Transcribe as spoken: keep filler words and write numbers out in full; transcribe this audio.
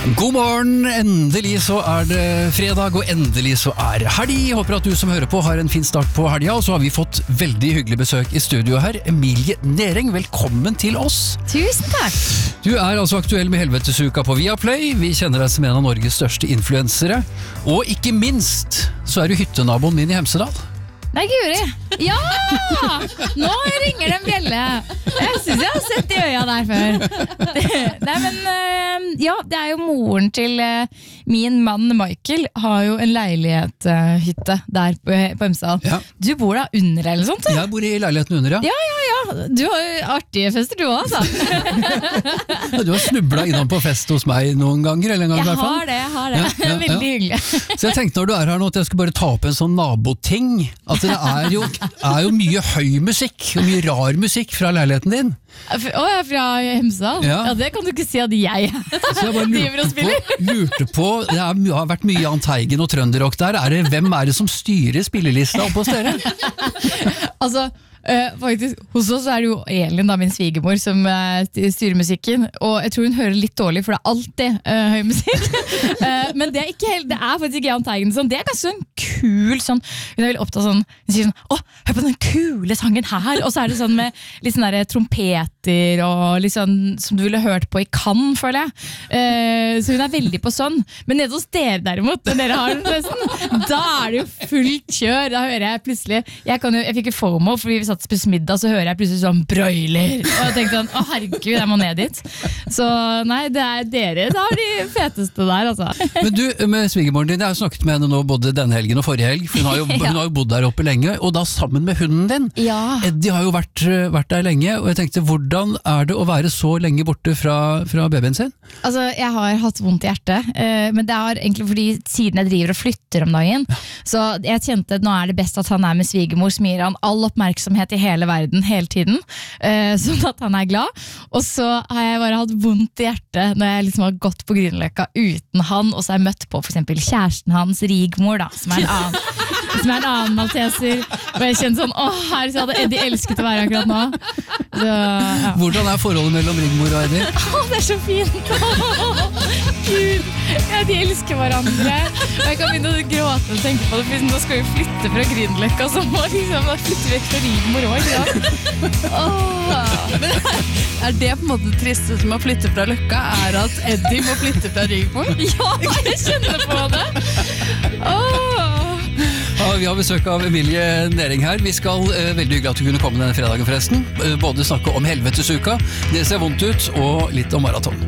God morgen, endelig så er det fredag, og endelig så er det helg. Håper at du som hører på har en fin start på helga, og så har vi fått veldig hyggelig besøk i studio her. Emilie Nering, velkommen til oss. Tusen takk. Du er altså aktuell med Helvetesuka på Viaplay. Vi kjenner deg som en av Norges største influensere. Og ikke minst så er du hyttenaboen min i Hemsedal. Nei, Guri. Ja! Nå ringer det en bjelle. Jeg synes jeg har sett de øya der før. Nei, men ja, det er jo moren til min mann Michael har jo en leilighetshytte der på Hemsedal. Ja. Du bor da under eller sånt? Jeg bor i leiligheten under, ja. Ja, ja, ja. Du har jo artige fester du også, altså. Du har snublet innom på fest hos meg noen ganger, eller en gang i hvert fall. Jeg har det, jeg har det. Ja, ja, ja. Veldig hyggelig. Så jeg tenkte når du er her nå at jeg skulle bare ta opp en sånn naboting, at det er jo, er jo mye høy musikk, og mye rar musikk fra leiligheten din. Å, jeg er fra Hemsedal? Ja. Ja, det kan du ikke si at jeg Så jeg bare lurte på, lurte på, det er, har vært mye Jahn Teigen og trønderrock der, er det, hvem er det som styrer spillelista oppe hos dere? Altså, Uh, faktisk, hos oss er det jo Elin, da, min svigermor, som uh, styrer musikken, og jeg tror hun hører litt dårlig, for det er alltid uh, høy musikk. uh, men det er ikke helt, det er faktisk ikke Jahn Teigen sånn. Det er ganske sånn kul sånn, hun er veldig opptatt sånn, hun sier sånn, åh, hør på den kule sangen her, og så er det sånn med litt sånn der trompeter og litt sånn som du ville hørt på i Cannes, føler jeg. Uh, så hun er veldig på sånn. Men nede hos dere derimot, når dere har den festen, da er det jo fullt kjør. Da hører jeg plutselig, jeg, kan jo, jeg fikk jo FOMO, fordi vi satt spise middag, så hører jeg plutselig sånn broiler, og jeg tenkte sånn, å herregud, jeg må ned dit. Så nei, det er dere, da er de feteste der, altså. Men du, med svigermoren din, jeg har snakket med henne nå både denne helgen og forrige helg, for hun har jo, hun har jo bodd der oppe lenge, og da sammen med hunden din. Ja. Eddie har jo vært, vært der lenge, og jeg tenkte, hvordan er det å være så lenge borte fra, fra babyen sin? Altså, jeg har hatt vondt i hjertet, men det er egentlig fordi siden jeg driver og flytter om dagen, så jeg kjente at nå er det best at han er med svigermor, som gir han all oppmerksomhet i hele verden, hele tiden, uh, sånn at han er glad. Og så har jeg bare hatt vondt i hjertet når jeg liksom har gått på Grünerløkka uten han, og så har jeg møtt på for eksempel kjæresten hans, Rigmor, da, som er en annen, som er en annen malteser. Og jeg kjente sånn, åh, her så hadde Eddie elsket å være akkurat nå. Så, ja. Hvordan er forholdet mellom Rigmor og Eddie? Åh, det er så fint! Gud, ja, de elsker hverandre. Og jeg kan begynne å gråte og tenke på det, for nå skal vi flytte fra Grünerløkka, så må liksom, da flytter vi vekk fra Rigmor også, ja. Oh. Men er det på en måte det triste som å flytte fra Løkka, er at Eddie må flytte fra Rigmor? Ja, jeg kjenner på det. Oh. Ja, vi har besøk av Emilie Nering her. Vi skal, eh, veldig hyggelig at du kunne komme denne fredagen forresten, eh, både snakke om Helvetesuka, det ser vondt ut, og litt om maraton.